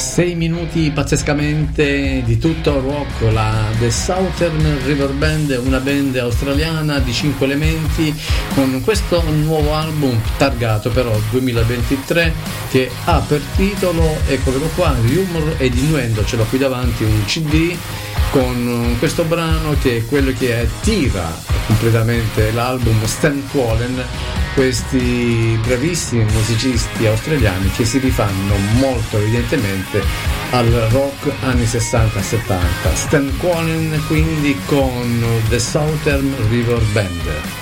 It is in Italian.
6 minuti pazzescamente di tutto rock. La The Southern River Band è una band australiana di 5 elementi con questo nuovo album targato però 2023 che ha per titolo, eccolo qua, Humor ed Innuendo. Ce l'ho qui davanti, un CD con questo brano che è quello che attira completamente l'album, Stan Qualen, questi bravissimi musicisti australiani che si rifanno molto evidentemente al rock anni 60-70. Stan Qualen quindi con The Southern River Band.